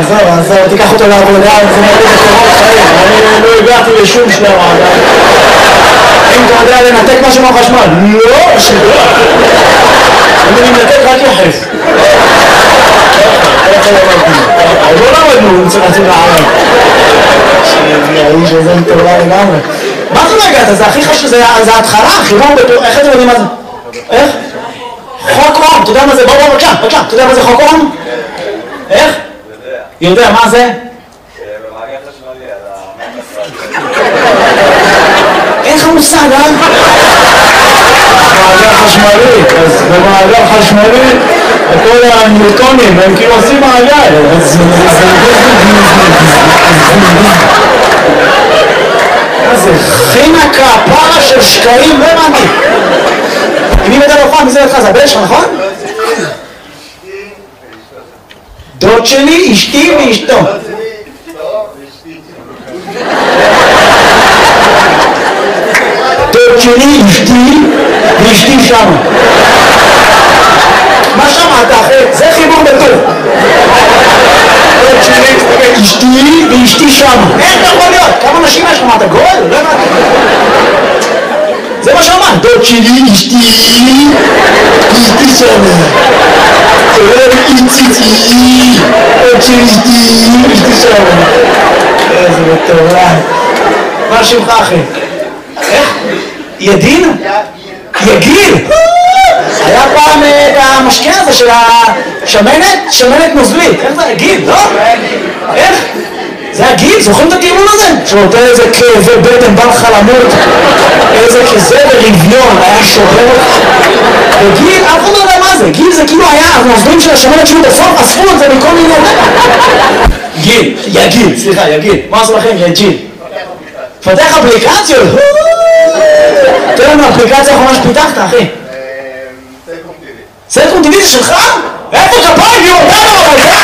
עזוב, תיקח אותו לעבודה, זה מוריד את קורות חיים, אני לא הגעתי לשום שלב עדיין. אם אתה יודע לנתק משהו מהחשמל, לא, שדוע. אם אני מנתק רק יחף. עוד לא למדנו, אם צריכים לערב. האיש הזה מטורלל לגמרי. מה זה לא הגעת? זה הכי חשוב, זה ההתחלה, חיבור בטור, איך אתם יודעים מה זה? איך? חוק אום, אתה יודע מה זה? בוא, בבקשה, אתה יודע מה זה חוק אום? איך? יודע, מה זה? במעגל חשמלי, אין לך מושג, מעגל חשמלי, אז במעגל חשמלי, כל הניוטונים, הם כאילו עושים מעגל, זה חינה כפרה של שקעים, לא הבנתי. אני מדבר לא פעם, מי זה לך? זה הבן שלך, נכון? דוד שלי, אשתי ואשתו. דוד שלי, אשתי ואשתי שמה. מה שמעת אחי? זה חיבור בטוב. דוד שלי, אשתי ואשתי שמה. איך אתה יכול להיות? כמה נשים יש לך? מה אתה גואל? לא הבנתי. זה מה שאמרת. דוד שלי, אשתי ואשתי שמה. איציצי, עוד שלי אשתי שמה. איזה מטורף. מה שמך אחי? איך? ידין? יגיל? היה פעם את המשקה הזה של השמנת? שמנת נוזלית. איך זה? יגיל, לא? איך? זה הגיל? זוכרים את הטיעון הזה? שנותן איזה כאבי בטן, בא לך למות, איזה כזה ורביון, היה שובר. וגיל, אף אחד לא יודע מה זה. גיל זה כאילו היה הנוזלים של השמנת שהוא בסוף, אספו את זה מכל מיני... גיל, יגיל, סליחה, יגיל. מה עושה לכם? יגיל. פתח אפליקציות. תראה לנו אפליקציה האחרונה שפיתחת, אחי. סלקום טיווי זה שלך? איפה כפיים? היא אותנו בבית!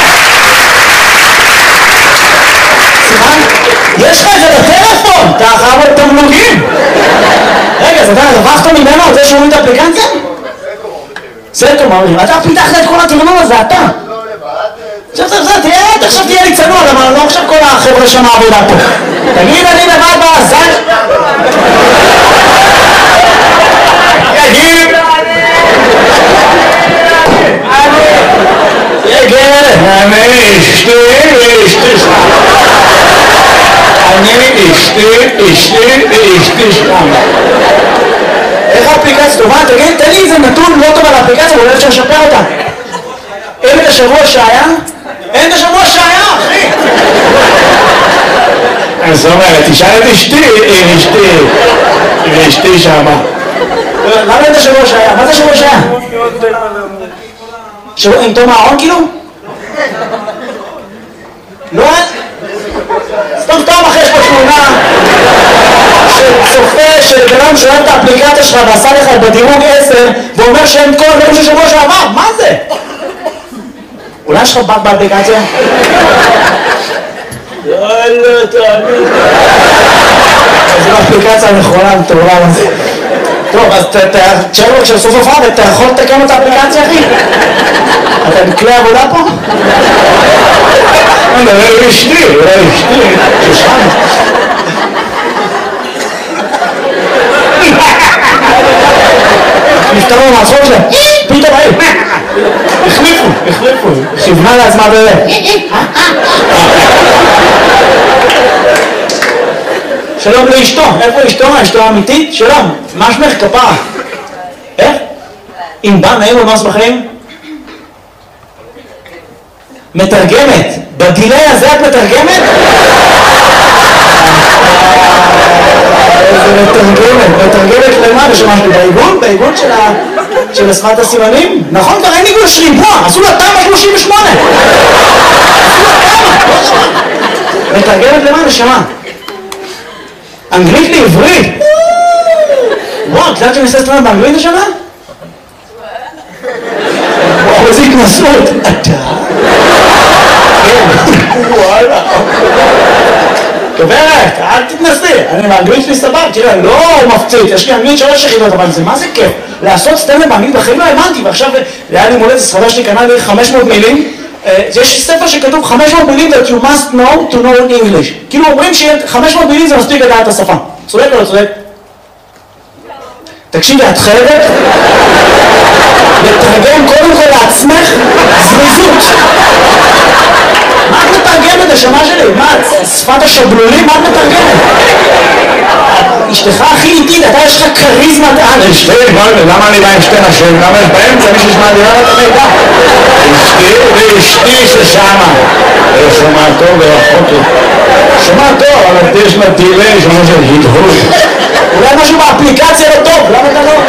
סימן? יש לך את זה בטלפון! אתה חייב עוד תמלוגים! רגע, אז אתה רווחת ממנו על זה שהוא את האפליקציה? סלקום אומרים, אתה פיתחת את כל התרנון הזה, אתה! תראה, עכשיו תהיה לי צנוע, למה לא עכשיו כל החבר'ה שם העבודה פה. תגיד, אני לבד בעזר... יגיד! יגיד! אני אשתי שם. איך האפליקציה טובה? תגיד, תן לי איזה נתון לא טוב על האפליקציה, ואולי אפשר לשפר אותה. אין את השבוע שהיה? אין את השבוע שהיה, אחי! זאת אומרת, תשאל את אשתי, אשתי שמה. למה אין את השבוע שהיה? מה זה השבוע שהיה? עם תום הארון כאילו? לא אין? סתם תום אחרי יש פה תמונה שצופה שבנם שואל את האפליקציה שלך ועשה לך בדירוג 10 ואומר שאין כל הדברים של שבוע שעבר, מה זה? אולי יש לך בת באפליקציה? יאללה, תאמין. זו האפליקציה הנכונה, מטורלל הזה. טוב, אז תשאר לו כשסוף הופעה ואתה יכול לתקן את האפליקציה, אחי? אתה בכלי עבודה פה? אולי אשתי, שושן. נפתרו מהצחוק שלהם, פתאום היו, החליפו, כיוונה לעצמה שלום לאשתו, איפה אשתו? אשתו האמיתית? שלום, מה שמך כפרה? איך? אם בא נעים ומס בחיים? מתרגמת, בדילי הזה את מתרגמת? איזה מתרגמת למה? ושמשהו בעיגון של השפת הסימנים? נכון, כבר אין עיגון שריבוע, עשו לה תמה 38! מתרגמת למה? נשמה? אנגלית לעברית? וואו, את יודעת שאני עושה סטרנד באנגלית השנה? וואו, איזה התנסות! אתה? וואלה. גברת, אל תתנסי, אני באנגלית שלי סבב, תראה, לא מפציץ, יש לי אנגלית 3 יחידות, אבל זה מה זה כיף? לעשות סטנדאפ באנגלית בחיים לא האמנתי, ועכשיו היה לי מולדת, ספרדה שלי קנה לי 500 מילים, יש ספר שכתוב 500 מילים that you must know to know English. כאילו אומרים ש500 מילים זה מספיק לדעת את השפה. צודק או לא צודק? תקשיבי, את חייבת לתרגם קודם כל לעצמך זריזות. מה את מתרגמת, השמה שלי? מה, שפת השבלולים? מה את מתרגמת? אשתך הכי איטית, אתה יש לך כריזמת על. אשתי, למה אני בא עם שתי נשים? למה יש באמצע מישהו שמעדירה את המידע? אשתי ששמה. שומע טוב ורחוק לי. שומע טוב, אבל יש לה דילי, שומע של הדהוד. אולי משהו באפליקציה לא טוב, למה אתה לא?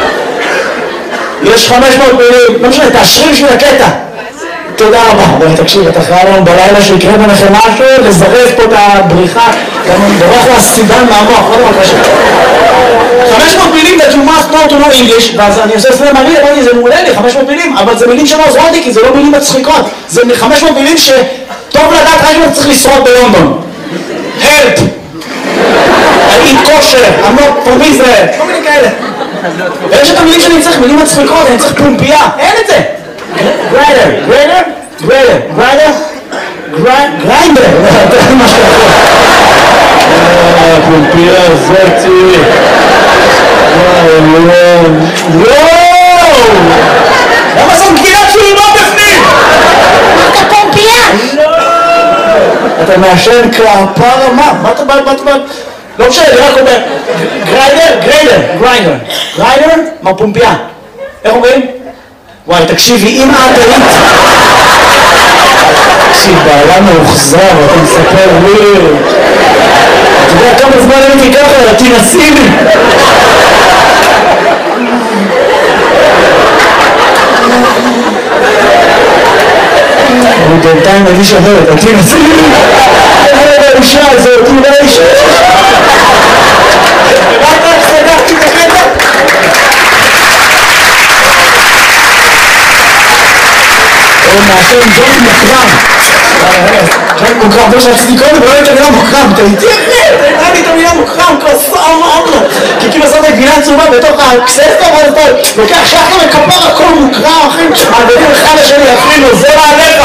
יש 500 מילים, לא משנה, תאשרי בשביל הקטע. תודה רבה. בואי תקשיב, אתה חייב לנו בלילה שיקרה ביניכם משהו, לזרז פה את הבריחה, גם בורח לו הסידן מהמוח, לא דבר קשה. 500 מילים that you must know to know English, ואז אני עושה סלם מראה, אמרתי, זה מעולה לי, 500 מילים, אבל זה מילים שלא עוזרות לי, כי זה לא מילים מצחיקות. זה 500 מילים שטוב לדעת רק אם אתה צריך לשרוד בלונדון. Help! I eat kosher, I'm not from Israel, כל מיני כאלה. ויש את המילים שאני צריך, מילים מצחיקות, אני צריך פומפייה, אין את זה. גריינדר, מה שאתה יכול. פומפייה זאתי. וואו! למה זו גבינת שהיא לא בפנים? אתה פומפייה! אתה מעשן כפרה, מה אתה בא? לא משנה, אני רק אומר, גריינדר, מה פומפייה? איך אומרים? וואי, תקשיבי, אם את היית... תקשיב, בעלה מאוחזר, אתה מספר לי... אתה יודע כמה זמן הייתי ככה, תנסי לי! אני בינתיים מרגיש אחרת, תנסי לי! איזה האישה הזאת, אולי האישה... רק סגרתי בקטע? הוא מעשן ג'ון מוקרם. ג'ון מוקרם, זה שרציתי קודם, ולא הייתה מילה מוקרם. אתה איתי אחרי, אתה הייתה לי את המילה מוקרם, כוסה אמרנו. כי כאילו עושה את הגבינה צהובה בתוך הקססטה, ואז אתה לוקח שחר וכפר הכל מוקרם, אחי. מעבירים אחד לשני, אפילו, זה מעליך.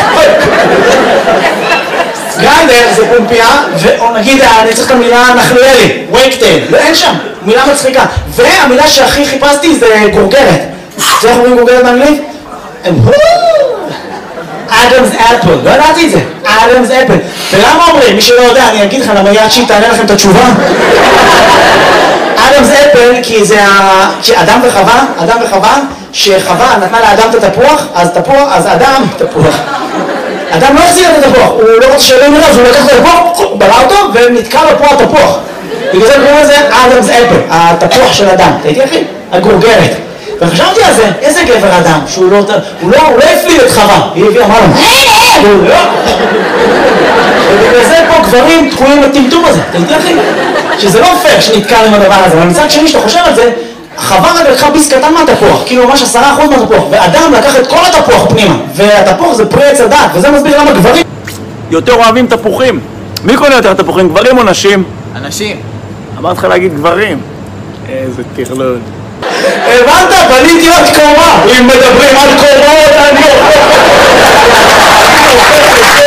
גריינדר זה פומפייה, או נגיד, אני צריך את המילה נחליאלי, וייקטייל, לא, אין שם, מילה מצחיקה. והמילה שהכי חיפשתי זה גורגרת. זה איך אומרים גורגרת באנגלית? אדמס אפל, לא ידעתי את זה, אדמס אפל. ולמה אומרים? מי שלא יודע, אני אגיד לך, למה יד שהיא תענה לכם את התשובה? אדמס אפל, כי זה אדם וחווה, שחווה נתנה לאדם את התפוח, אז אדם, תפוח. אדם לא החזיר את התפוח, הוא לא רוצה שאלה מראה, אז הוא לקח את התפוח, ברא אותו, ונתקע לו פה התפוח. בגלל זה קוראים לזה אדמס אפל, התפוח של אדם. אתה איתי אחי? הגורגרת. וחשבתי על זה, איזה גבר אדם, שהוא לא הפליל את חווה, היא הביאה, אמרה לו, ובגלל זה פה גברים תקועים לטמטום הזה, אתה איתי אחי? שזה לא פייר שנתקע עם הדבר הזה, אבל מצד שני שאתה חושב על זה, חווה רק לקחה ביס קטן מהתפוח, כאילו ממש 10% מהתפוח, ואדם לקח את כל התפוח פנימה, והתפוח זה פרי עץ הדעת, וזה מסביר למה גברים יותר אוהבים תפוחים. מי קונה יותר תפוחים, גברים או נשים? אנשים. אמרת לך להגיד גברים. איזה תכלול. הבנת? בניתי עוד קומה. אם מדברים על קומות, אני אוכל.